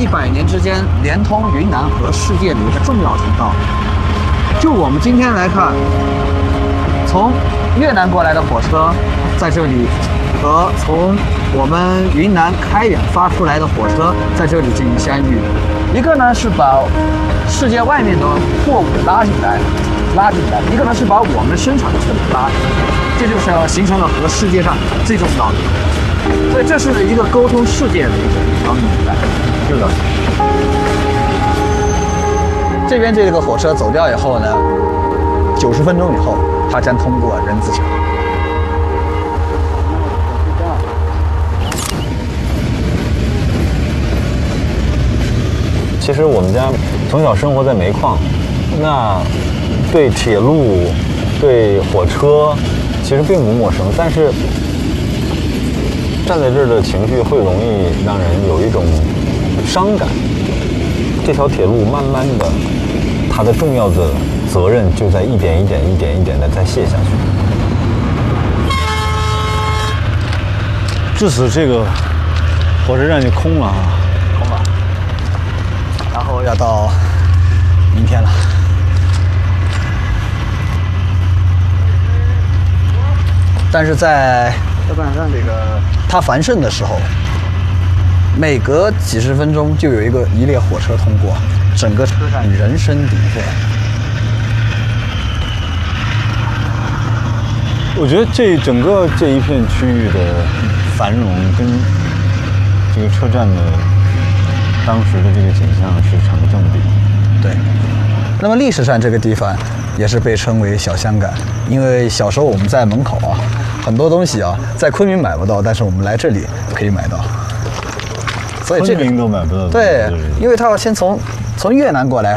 100年之间连通云南和世界的一个重要通道。就我们今天来看，从越南过来的火车在这里，和从我们云南开远发出来的火车在这里进行相遇。一个呢是把世界外面的货物拉进来，一个呢是把我们生产的车拉进来，这就是形成了和世界上最重要的。所以这是一个沟通世界的一条命脉。是的。这边这个火车走掉以后呢，90分钟以后，它将通过人字桥。 其实我们家从小生活在煤矿，那对铁路、对火车其实并不陌生，但是站在这儿的情绪会容易让人有一种伤感。这条铁路慢慢的，它的重要的责任就在一点一点的在卸下去。 至此，这个火车站就空了啊， 空了。然后要到明天了。但是在这个它繁盛的时候，每隔几十分钟就有一列火车通过，整个车站人声鼎沸。 我觉得整个这一片区域的繁荣跟这个车站的当时的这个景象是成正比。 对。那么历史上这个地方也是被称为小香港，因为小时候我们在门口啊，很多东西啊在昆明买不到，但是我们来这里可以买到。所以这个昆明都买不到。 对，因为他要先从越南过来，